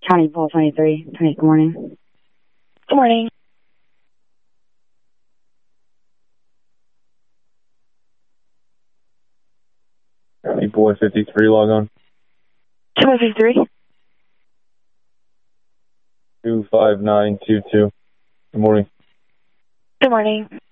County Pool 23. Good morning. Good morning. County Boy 53, log on. 253. 25922. Good morning. Good morning.